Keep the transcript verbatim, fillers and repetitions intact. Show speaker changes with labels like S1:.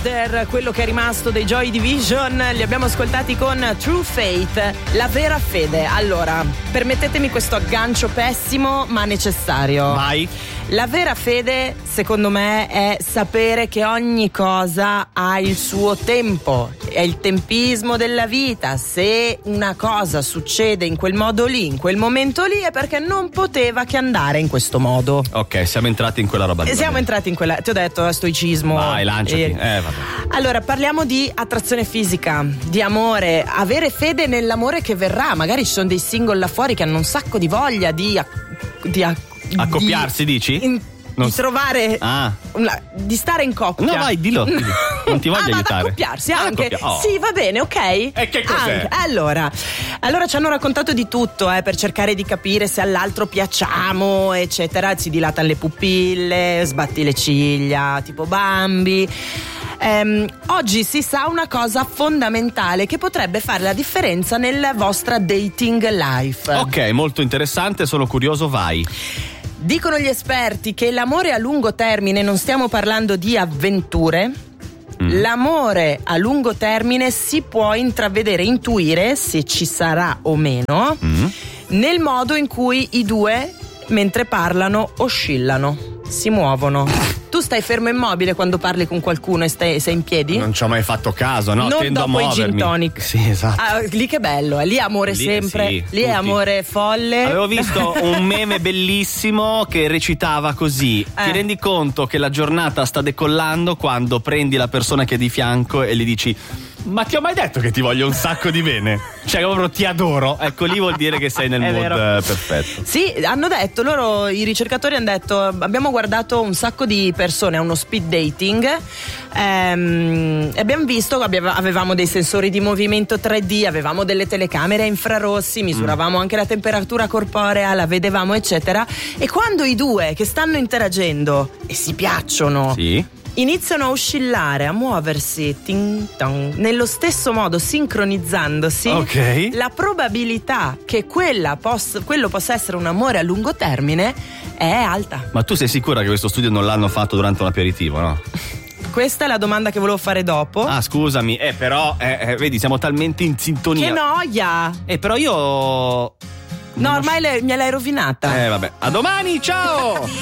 S1: Murder, quello che è rimasto dei Joy Division. Li abbiamo ascoltati con True Faith, la vera fede. Allora, permettetemi questo aggancio pessimo ma necessario.
S2: Vai.
S1: La vera fede, secondo me, è sapere che ogni cosa ha il suo tempo, è il tempismo della vita. Se una cosa succede in quel modo lì, in quel momento lì, è perché non poteva che andare in questo modo.
S2: Ok, siamo entrati in quella roba lì.
S1: Siamo entrati in quella, ti ho detto, stoicismo.
S2: Vai, lanciati.
S1: E...
S2: Eh, vabbè.
S1: Allora, parliamo di attrazione fisica, di amore, avere fede nell'amore che verrà. Magari ci sono dei single là fuori che hanno un sacco di voglia di... di
S2: accoppiarsi,
S1: di,
S2: dici?
S1: In,
S2: non...
S1: di trovare
S2: ah.
S1: una, di stare in coppia.
S2: No, vai, dillo, dillo. Non ti voglio
S1: ah,
S2: aiutare.
S1: Ad accoppiarsi
S2: ah,
S1: anche.
S2: Accoppia... oh.
S1: Sì, va bene, ok.
S2: E che cos'è?
S1: Anche. Allora, allora ci hanno raccontato di tutto, eh, per cercare di capire se all'altro piacciamo, eccetera. Si dilatano le pupille, sbatti le ciglia, tipo Bambi. Um, oggi si sa una cosa fondamentale che potrebbe fare la differenza nella vostra dating life.
S2: Ok, molto interessante, sono curioso, vai.
S1: Dicono gli esperti che l'amore a lungo termine, non stiamo parlando di avventure, mm. l'amore a lungo termine si può intravedere, intuire se ci sarà o meno, mm. nel modo in cui i due, mentre parlano, oscillano, si muovono. Tu stai fermo immobile quando parli con qualcuno e stai, sei in piedi?
S2: Non ci ho mai fatto caso, no?
S1: Non
S2: Tendo
S1: dopo
S2: a muovermi.
S1: i gin tonic.
S2: Sì, esatto.
S1: Ah, lì che bello, eh. Lì è amore
S2: lì,
S1: sempre,
S2: sì,
S1: lì
S2: tutti.
S1: È amore folle.
S2: Avevo visto un meme bellissimo che recitava così: eh. ti rendi conto che la giornata sta decollando quando prendi la persona che è di fianco e gli dici: ma ti ho mai detto che ti voglio un sacco di bene? Cioè, proprio ti adoro. Ecco, lì vuol dire che sei nel mood vero. perfetto.
S1: Sì, hanno detto, loro, i ricercatori hanno detto: abbiamo guardato un sacco di persone a uno speed dating ehm, e abbiamo visto, avevamo dei sensori di movimento tre D, avevamo delle telecamere a infrarossi, misuravamo mm. anche la temperatura corporea, la vedevamo, eccetera. E quando i due che stanno interagendo e si piacciono, sì, iniziano a oscillare, a muoversi ting, tong, nello stesso modo, sincronizzandosi,
S2: okay,
S1: la probabilità che quella poss- quello possa essere un amore a lungo termine è alta.
S2: Ma tu sei sicura che questo studio non l'hanno fatto durante un aperitivo, no?
S1: Questa è la domanda che volevo fare dopo.
S2: Ah, scusami, eh però eh, eh, vedi, siamo talmente in sintonia.
S1: Che noia!
S2: Eh però io...
S1: No, ormai le, me l'hai rovinata.
S2: Eh vabbè, a domani, ciao!